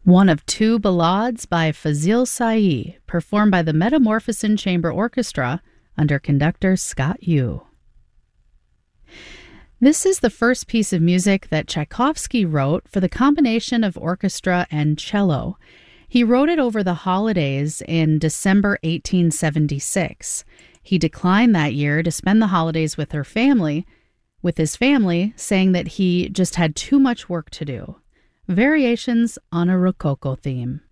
one of two ballades by Fazil Say, performed by the Metamorphosin Chamber Orchestra under conductor Scott Yu. This is the first piece of music that Tchaikovsky wrote for the combination of orchestra and cello. He wrote it over the holidays in December 1876. He declined that year to spend the holidays with his family, saying that he just had too much work to do. Variations on a Rococo theme.